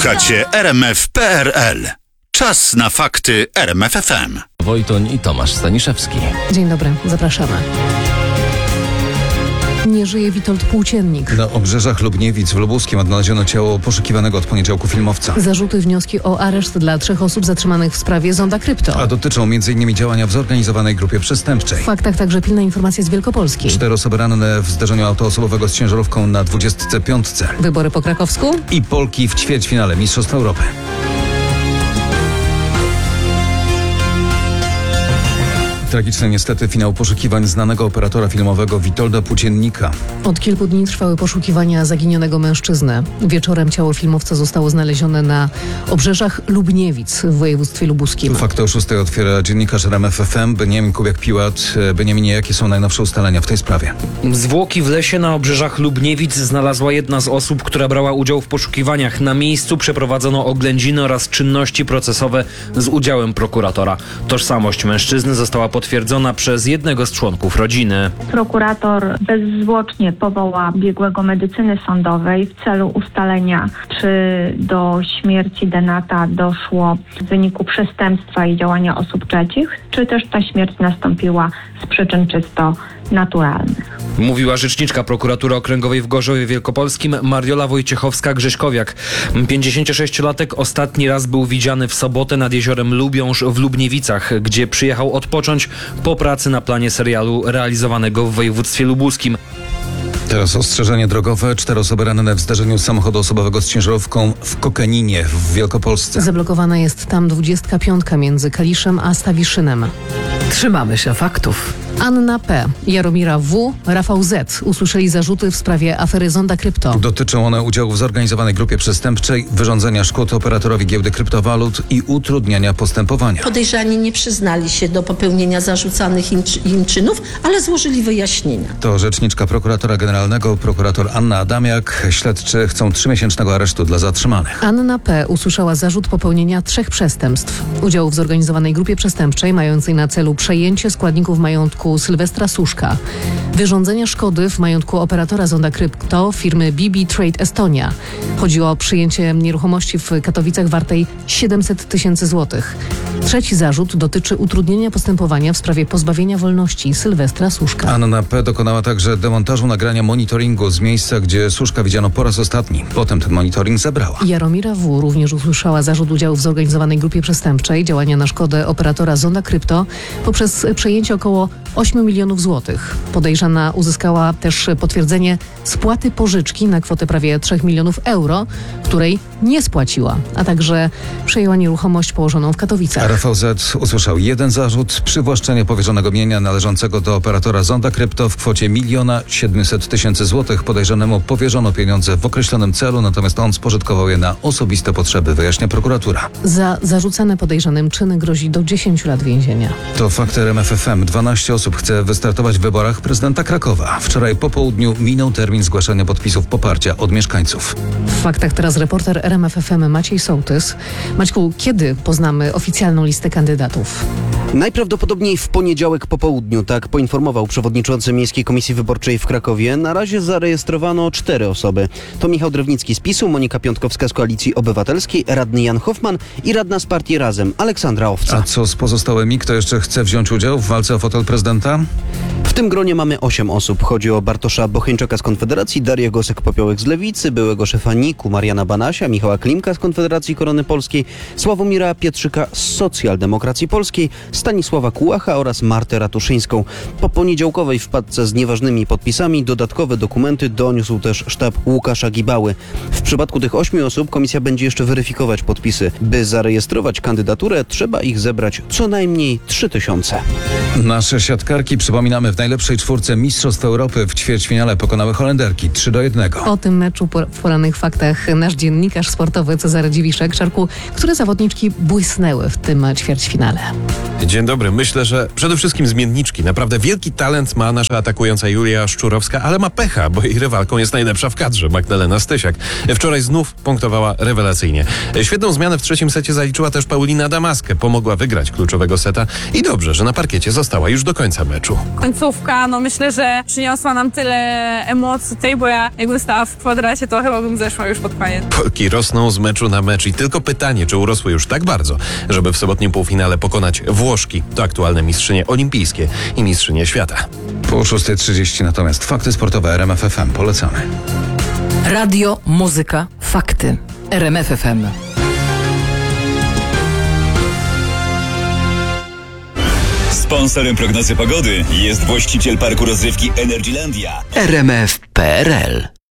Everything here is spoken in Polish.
Słuchacie RMF.pl. Czas na fakty RMF FM. Wojtoń i Tomasz Staniszewski. Dzień dobry, zapraszamy. Nie żyje Witold Płóciennik. Na obrzeżach Lubniewic w Lubuskiem odnaleziono ciało poszukiwanego od poniedziałku filmowca. Zarzuty, wnioski o areszt dla 3 osób zatrzymanych w sprawie Zonda Krypto. A dotyczą m.in. działania w zorganizowanej grupie przestępczej. W faktach także pilna informacja z Wielkopolski. 4 osoby ranne w zdarzeniu autoosobowego z ciężarówką na 25. Wybory po krakowsku. I Polki w ćwierćfinale Mistrzostw Europy. Tragiczny niestety finał poszukiwań znanego operatora filmowego Witolda Płóciennika. Od kilku dni trwały poszukiwania zaginionego mężczyzny. Wieczorem ciało filmowca zostało znalezione na obrzeżach Lubniewic w województwie lubuskim. Fakty o 6 otwiera dziennikarz RMF FM Beniamin Kubiak-Piłat. Beniaminie, jakie są najnowsze ustalenia w tej sprawie? Zwłoki w lesie na obrzeżach Lubniewic znalazła jedna z osób, która brała udział w poszukiwaniach. Na miejscu przeprowadzono oględziny oraz czynności procesowe z udziałem prokuratora. Tożsamość mężczyzny została potwierdzona przez jednego z członków rodziny. Prokurator bezzwłocznie powoła biegłego medycyny sądowej w celu ustalenia, czy do śmierci Denata doszło w wyniku przestępstwa i działania osób trzecich, czy też ta śmierć nastąpiła z przyczyn czysto naturalnych. Mówiła rzeczniczka prokuratury okręgowej w Gorzowie Wielkopolskim Mariola Wojciechowska-Grześkowiak. 56-latek ostatni raz był widziany w sobotę nad jeziorem Lubiąż w Lubniewicach, gdzie przyjechał odpocząć po pracy na planie serialu realizowanego w województwie lubuskim. Teraz ostrzeżenie drogowe. 4 osoby ranne w zdarzeniu samochodu osobowego z ciężarówką w Kokeninie w Wielkopolsce. Zablokowana jest tam 25 między Kaliszem a Stawiszynem. Trzymamy się faktów. Anna P., Jaromira W., Rafał Z. usłyszeli zarzuty w sprawie afery Zonda Krypto. Dotyczą one udziału w zorganizowanej grupie przestępczej, wyrządzenia szkód operatorowi giełdy kryptowalut i utrudniania postępowania. Podejrzani nie przyznali się do popełnienia zarzucanych im czynów, ale złożyli wyjaśnienia. To rzeczniczka prokuratora generalnego, prokurator Anna Adamiak. Śledczy chcą 3-miesięcznego aresztu dla zatrzymanych. Anna P. usłyszała zarzut popełnienia 3 przestępstw. Udziału w zorganizowanej grupie przestępczej mającej na celu przejęcie składników majątku Sylwestra Suszka, wyrządzenia szkody w majątku operatora Zonda Krypto firmy BB Trade Estonia. Chodziło o przyjęcie nieruchomości w Katowicach wartej 700 tysięcy złotych. Trzeci zarzut dotyczy utrudnienia postępowania w sprawie pozbawienia wolności Sylwestra Suszka. Anna P. dokonała także demontażu nagrania monitoringu z miejsca, gdzie Suszka widziano po raz ostatni. Potem ten monitoring zebrała. Jaromira W. również usłyszała zarzut udziału w zorganizowanej grupie przestępczej, działania na szkodę operatora Zonda Krypto poprzez przejęcie około 8 milionów złotych. Podejrzana uzyskała też potwierdzenie spłaty pożyczki na kwotę prawie 3 milionów euro, której nie spłaciła, a także przejęła nieruchomość położoną w Katowicach. Rafał Z. usłyszał jeden zarzut: przywłaszczenie powierzonego mienia należącego do operatora Zonda Krypto w kwocie 1 700 000 złotych. Podejrzanemu powierzono pieniądze w określonym celu, natomiast on spożytkował je na osobiste potrzeby, wyjaśnia prokuratura. Za zarzucane podejrzanym czyny grozi do 10 lat więzienia. To fakt RMF FM. 12 osób chce wystartować w wyborach prezydenta Krakowa. Wczoraj po południu minął termin zgłaszania podpisów poparcia od mieszkańców. W faktach teraz reporter RMF FM Maciej Sołtys. Maćku, kiedy poznamy oficjalną listę kandydatów? Najprawdopodobniej w poniedziałek po południu, tak poinformował przewodniczący Miejskiej Komisji Wyborczej w Krakowie. Na razie zarejestrowano 4 osoby. To Michał Drewnicki z PiS-u, Monika Piątkowska z Koalicji Obywatelskiej, radny Jan Hoffman i radna z partii Razem Aleksandra Owca. A co z pozostałymi? Kto jeszcze chce wziąć udział w walce o fotel prezydenta? W tym gronie mamy 8 osób. Chodzi o Bartosza Bocheńczaka z Konfederacji, Darię Gosek-Popiołek z Lewicy, byłego szefa NIK-u Mariana Banasia, Michała Klimka z Konfederacji Korony Polskiej, Sławomira Pietrzyka z Socjaldemokracji Polskiej, Stanisława Kułacha oraz Martę Ratuszyńską. Po poniedziałkowej wpadce z nieważnymi podpisami dodatkowe dokumenty doniósł też sztab Łukasza Gibały. W przypadku tych 8 osób komisja będzie jeszcze weryfikować podpisy. By zarejestrować kandydaturę, trzeba ich zebrać co najmniej 3000. Nasze siatkarki, przypominamy, w najlepszej czwórce Mistrzostw Europy w ćwierćfinale pokonały Holenderki 3-1. O tym meczu w porannych faktach nasz dziennikarz sportowy Cezary Dziwiszek. Czarku, które zawodniczki błysnęły w tym ćwierćfinale? Dzień dobry. Myślę, że przede wszystkim zmienniczki. Naprawdę wielki talent ma nasza atakująca Julia Szczurowska, ale ma pecha, bo jej rywalką jest najlepsza w kadrze, Magdalena Stysiak. Wczoraj znów punktowała rewelacyjnie. Świetną zmianę w trzecim secie zaliczyła też Paulina Damaskę. Pomogła wygrać kluczowego seta i dobrze, że na parkiecie została już do końca końca meczu. Końcówka, myślę, że przyniosła nam tyle emocji tej, bo ja jakbym stała w kwadracie, to chyba bym zeszła już pod koniec. Polki rosną z meczu na mecz i tylko pytanie, czy urosły już tak bardzo, żeby w sobotnim półfinale pokonać Włoszki. To aktualne mistrzynie olimpijskie i mistrzynie świata. Po 6:30 natomiast fakty sportowe RMF FM. Polecamy. Radio, muzyka, fakty. RMF FM. Sponsorem prognozy pogody jest właściciel parku rozrywki Energylandia. RMF.pl